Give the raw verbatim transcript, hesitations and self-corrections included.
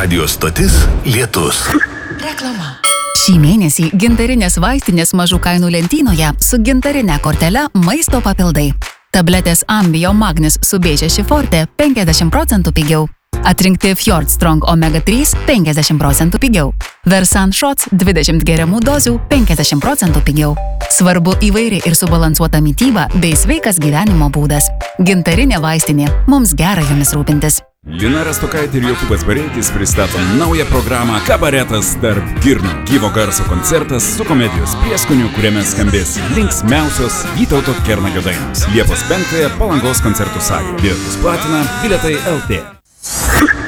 Radio stotis Lietus. Reklama. Šį mėnesį gintarinės vaistinės mažų kainų lentynoje su gintarine kortele maisto papildai. Tabletės Ambio Magnis su B šeši Forte penkiasdešimt procentų pigiau. Atrinkti Fjord Strong Omega trys penkiasdešimt procentų pigiau. Versan Shots dvidešimt geriamų dozių penkiasdešimt procentų pigiau. Svarbu įvairi ir subalansuota mityba bei sveikas gyvenimo būdas. Gintarinė vaistinė. Mums gera jomis rūpintis. Lina Rastokaitė ir Jokūbas Bareikis pristato naują programą Kabaretas tarp girnų. Gyvo garso koncertas su komedijos prieskoniu, kuriame skambės linksmiausios Vytauto Kernagio dainos. Liepos penktąją Palangos koncertų salėje. Bilietus platina Bilietai L T.